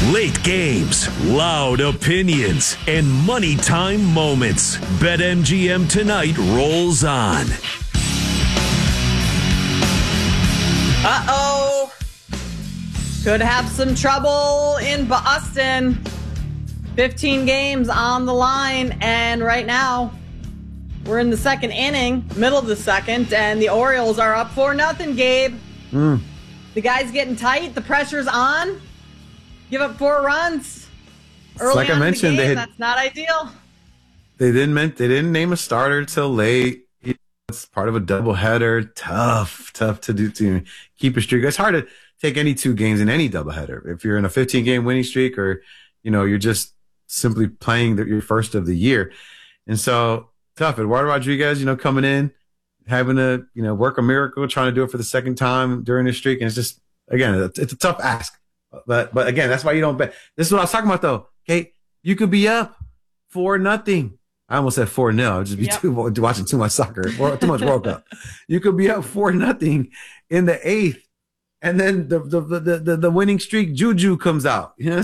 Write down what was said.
Late games, loud opinions, and money time moments. BetMGM tonight rolls on. Uh-oh. Could have some trouble in Boston. 15 games on the line, and right now we're in the second inning, middle of the second, and the Orioles are up 4-0, Gabe. The guy's getting tight. The pressure's on. Give up 4 runs early like on I mentioned, in the game. That's not ideal. They didn't name a starter till late. It's part of a doubleheader. Tough to do to keep a streak. It's hard to take any 2 games in any doubleheader. If you're in a 15-game winning streak, or you're just simply playing your first of the year, and so tough. Eduardo Rodriguez, coming in, having to work a miracle, trying to do it for the second time during this streak, and it's just it's a tough ask. But again, that's why you don't bet. This is what I was talking about, though. Okay, you could be up 4-0. I almost said 4-0. I would just be watching too much soccer, or too much World Cup. You could be up 4-0 in the 8th, and then the winning streak juju comes out.